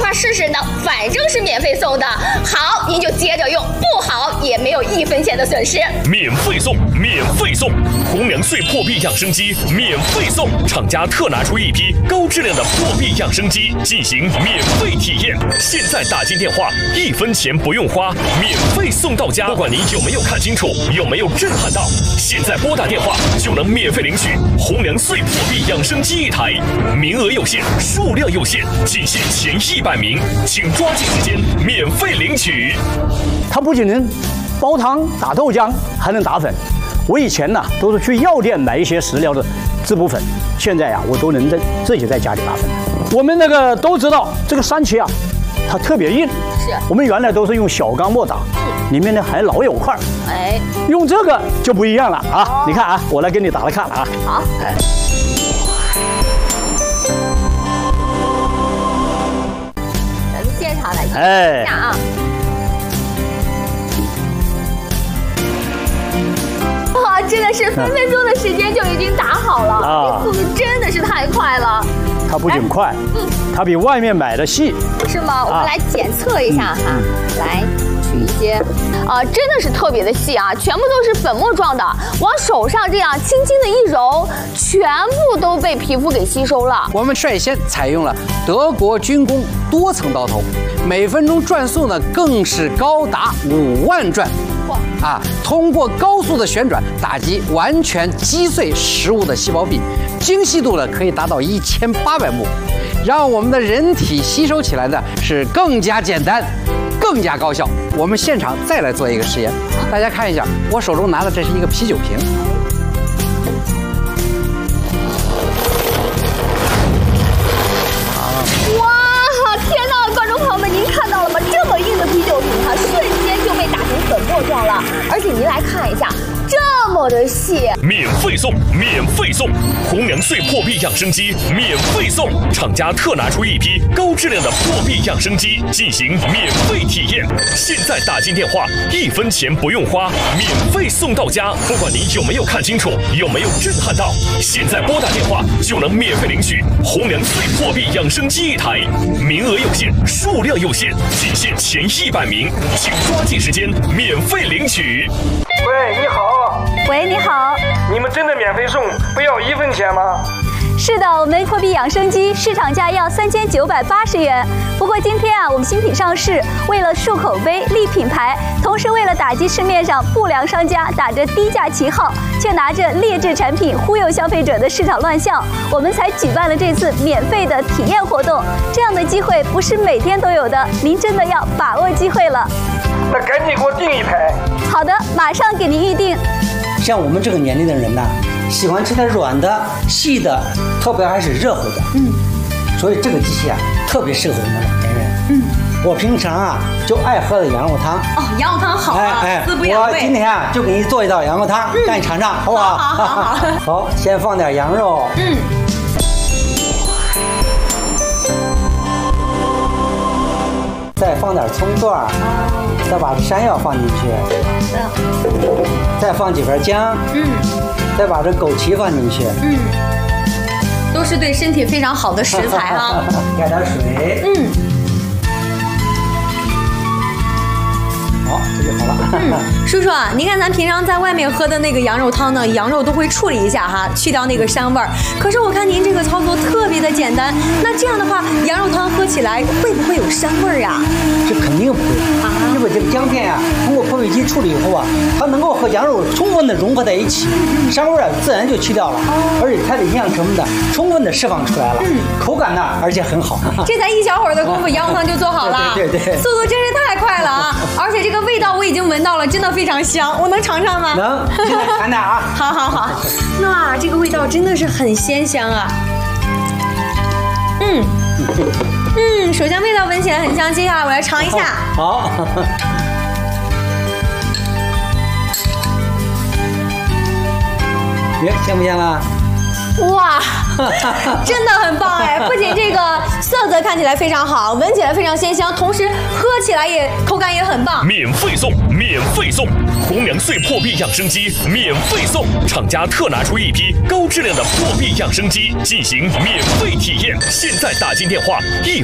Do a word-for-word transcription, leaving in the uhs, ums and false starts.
块试试呢？反正是免费送的，好您就接着用，不好也没有一分钱的损失。 免费送，免费送，红娘穗破壁养生机免费送，厂家特拿出一批高质量的破壁养生机进行免费体验。现在打进电话，一分钱不用花，免费送到家。不管您有没有看清楚，有没有震撼到，现在拨打电话就能免费领取红娘穗破壁养生机一台，名额有限，数量有限，仅限前一百名，请抓紧时间免费领取。 它不仅能煲汤、打豆浆，还能打粉。我以前呢都是去药店买一些食疗的滋补粉，现在呀我都能在自己在家里打粉。我们那个都知道这个山茄啊，它特别硬， 是我们原来都是用小钢磨打，里面呢还老有块儿。 哎， 用这个就不一样了啊！哦、你看啊，我来给你打来看啊。 好。 哎。 咱们现场来哎看啊。哇，真的是分分钟的时间就已经打好了，啊、这速度真的是太快了。 它不仅快，嗯，它比外面买的细， 是吗？我们来检测一下哈，啊、来取一些，啊，真的是特别的细啊，全部都是粉末状的，往手上这样轻轻的一揉，全部都被皮肤给吸收了。 我们率先采用了德国军工多层刀头，每分钟转速呢更是高达五万转。啊，通过高速的旋转打击，完全击碎食物的细胞壁，精细度呢可以达到一千八百目，让我们的人体吸收起来呢是更加简单，更加高效。我们现场再来做一个实验，大家看一下，我手中拿的这是一个啤酒瓶。 哇，天哪，观众朋友们，您看到了吗？这么硬的啤酒瓶，它瞬间就被打成粉末状了，而且您来看一下，这么的细。 免费送，免费送，红娘穗破壁养生机免费送，厂家特拿出一批高质量的破壁养生机进行免费体验。现在打进电话，一分钱不用花，免费送到家。不管您有没有看清楚，有没有震撼到，现在拨打电话就能免费领取红娘穗破壁养生机一台，名额有限，数量有限，仅限前一百名，请抓紧时间免费领取。 喂，你好。 喂，你好。 你们真的免费送，不要一分钱吗？ 是的，我们破壁养生机市场价要三千九百八十元。不过今天啊，我们新品上市，为了树口碑、立品牌，同时为了打击市面上不良商家打着低价旗号，却拿着劣质产品忽悠消费者的市场乱象，我们才举办了这次免费的体验活动。这样的机会不是每天都有的，您真的要把握机会了。 那赶紧给我订一排。 好的，马上给您预定。 像我们这个年龄的人呢，喜欢吃点软的、细的，特别还是热乎的。嗯，所以这个机器啊，特别适合我们老年人。嗯，我平常啊就爱喝的羊肉汤。 哦，羊肉汤好啊， 哎哎， 滋补养胃。 我今天啊就给你做一道羊肉汤，让你尝尝，好不好？ 好好好。 好，先放点羊肉。 嗯。 再放点葱段，哦，再把山药放进去， 嗯， 再放几片姜， 嗯， 再把这枸杞放进去， 嗯，都是对身体非常好的食材哈。 加点水， 嗯， 好，这就好了。 嗯，叔叔啊，您看咱平常在外面喝的那个羊肉汤呢，羊肉都会处理一下哈，去掉那个膻味儿。可是我看您这个操作特别的简单，那这样的话，羊肉汤喝起来会不会有膻味儿啊？ 这肯定不会啊，因为这个姜片啊，通过破壁机处理以后啊，它能够和羊肉充分的融合在一起，膻味啊自然就去掉了，而且它的营养成分呢，充分的释放出来了，嗯，口感呢，而且很好。 这才一小会儿的功夫，羊肉汤就做好了， 对对对， 速度真是太快了啊！而且这个味道我已经闻到了，真的非常香，我能尝尝吗？ 能，现在尝尝啊！ 好好好，哇，这个味道真的是很鲜香啊！嗯嗯，首先味道闻起来很香，接下来我来尝一下。 好。耶，香不香啊？ 哇，真的很棒哎！不仅这个色泽看起来非常好，闻起来非常鲜香，同时喝起来也口感也很棒。 免费送，免费送，红娘穗破壁养生机免费送，厂家特拿出一批高质量的破壁养生机进行免费体验。现在打进电话，一